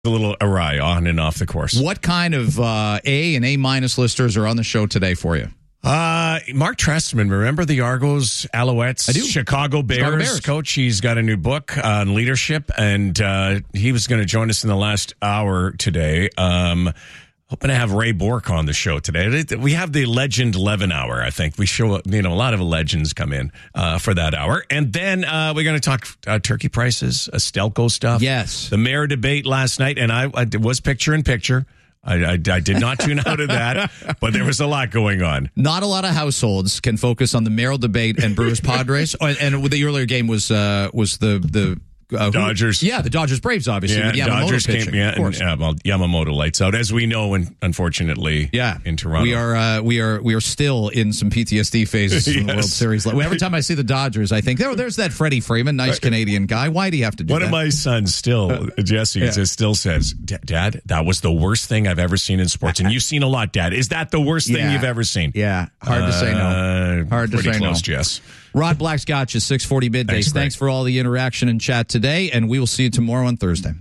a little awry on and off the course. What kind of A and A- listers are on the show today for you? Mark Trestman, remember the Argos, Alouettes, I do. Chicago Bears coach? He's got a new book on leadership, and he was going to join us in the last hour today. Hoping to have Ray Bork on the show today. We have the Legend 11 hour, I think. We show, a lot of legends come in for that hour. And then we're going to talk turkey prices, Stelco stuff. Yes. The mayor debate last night, and I was picture-in-picture. I did not tune out of that, but there was a lot going on. Not a lot of households can focus on the mayoral debate and Brewers Padres. And the earlier game was the Dodgers. The Dodgers Braves, obviously. Yeah, with Yamamoto Dodgers pitching, came. of course. Yamamoto lights out, as we know, unfortunately. In Toronto, we are still in some PTSD phases in the World Series. Every time I see the Dodgers, I think there's that Freddie Freeman, nice Canadian guy. Why do you have to do that? One of my sons still, Jesse, still says, "Dad, that was the worst thing I've ever seen in sports." And you've seen a lot, Dad. Is that the worst thing you've ever seen? Yeah, hard to say no. Hard to say close, no. Jess. Rod Black's got you, 640 middays. Thanks for all the interaction and chat today, and we will see you tomorrow on Thursday.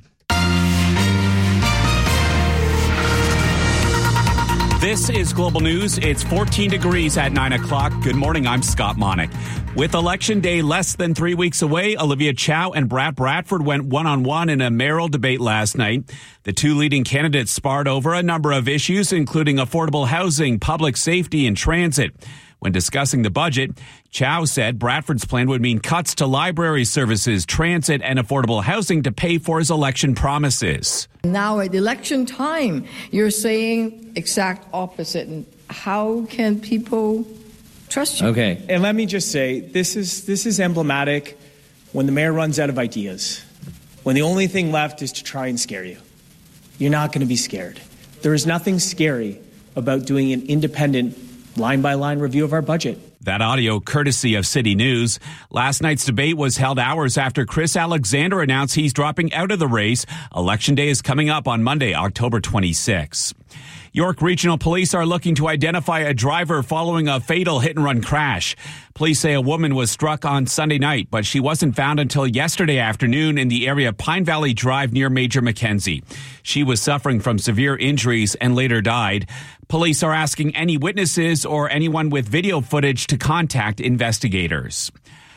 This is Global News. It's 14 degrees at 9 o'clock. Good morning. I'm Scott Monick. With Election Day less than 3 weeks away, Olivia Chow and Brad Bradford went one-on-one in a mayoral debate last night. The two leading candidates sparred over a number of issues, including affordable housing, public safety, and transit. When discussing the budget, Chow said Bradford's plan would mean cuts to library services, transit, and affordable housing to pay for his election promises. Now at election time, you're saying exact opposite. And how can people trust you? Okay. And let me just say, this is emblematic when the mayor runs out of ideas, when the only thing left is to try and scare you. You're not going to be scared. There is nothing scary about doing an independent line-by-line review of our budget. That audio courtesy of City News. Last night's debate was held hours after Chris Alexander announced he's dropping out of the race. Election Day is coming up on Monday, October 26. York Regional Police are looking to identify a driver following a fatal hit-and-run crash. Police say a woman was struck on Sunday night, but she wasn't found until yesterday afternoon in the area of Pine Valley Drive near Major Mackenzie. She was suffering from severe injuries and later died. Police are asking any witnesses or anyone with video footage to contact investigators.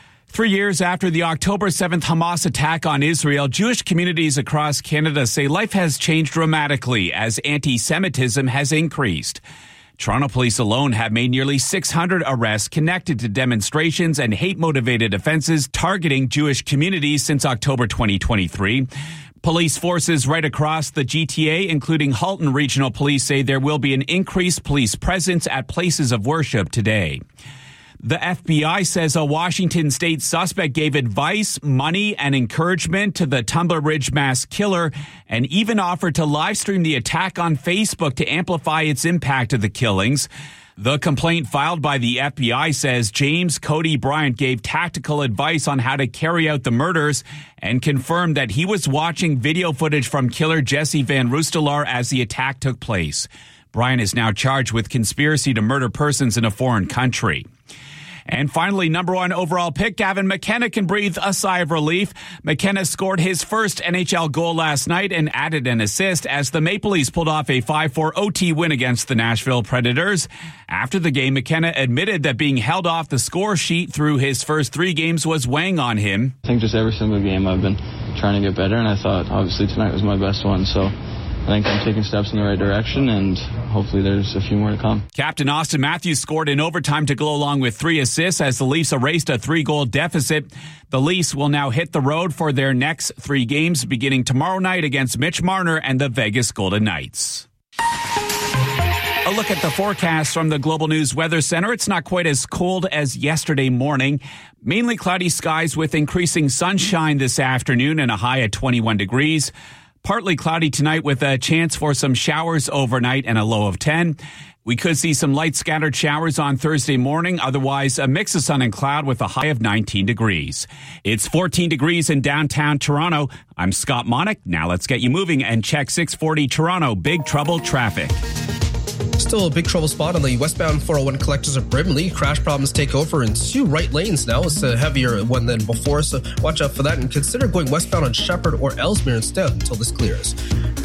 3 years after the October 7th Hamas attack on Israel, Jewish communities across Canada say life has changed dramatically as anti-Semitism has increased. Toronto police alone have made nearly 600 arrests connected to demonstrations and hate-motivated offenses targeting Jewish communities since October 2023. Police forces right across the GTA, including Halton Regional Police, say there will be an increased police presence at places of worship today. The FBI says a Washington state suspect gave advice, money, and encouragement to the Tumbler Ridge mass killer and even offered to live stream the attack on Facebook to amplify its impact of the killings. The complaint filed by the FBI says James Cody Bryant gave tactical advice on how to carry out the murders and confirmed that he was watching video footage from killer Jesse Van Roostelaar as the attack took place. Bryant is now charged with conspiracy to murder persons in a foreign country. And finally, number one overall pick, Gavin McKenna can breathe a sigh of relief. McKenna scored his first NHL goal last night and added an assist as the Maple Leafs pulled off a 5-4 OT win against the Nashville Predators. After the game, McKenna admitted that being held off the score sheet through his first 3 games was weighing on him. I think just every single game I've been trying to get better, and I thought obviously tonight was my best one, so I think I'm taking steps in the right direction, and hopefully there's a few more to come. Captain Austin Matthews scored in overtime to go along with 3 assists as the Leafs erased a 3-goal deficit. The Leafs will now hit the road for their next 3 games, beginning tomorrow night against Mitch Marner and the Vegas Golden Knights. A look at the forecast from the Global News Weather Center. It's not quite as cold as yesterday morning. Mainly cloudy skies with increasing sunshine this afternoon and a high at 21 degrees. Partly cloudy tonight with a chance for some showers overnight and a low of 10. We could see some light scattered showers on Thursday morning. Otherwise, a mix of sun and cloud with a high of 19 degrees. It's 14 degrees in downtown Toronto. I'm Scott Monick. Now let's get you moving and check 640 Toronto Big Trouble traffic. Still a big trouble spot on the westbound 401 collectors of Brimley. Crash problems take over in 2 right lanes now. It's a heavier one than before, so watch out for that and consider going westbound on Shepherd or Ellesmere instead until this clears.